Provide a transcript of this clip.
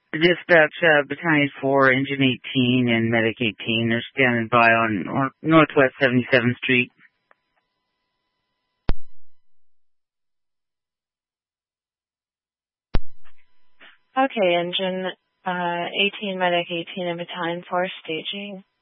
Dispatch, Battalion 4, Engine 18, and Medic 18. They're standing by on Northwest 77th Street. Okay, Engine 18, Medic 18, and Battalion 4 staging.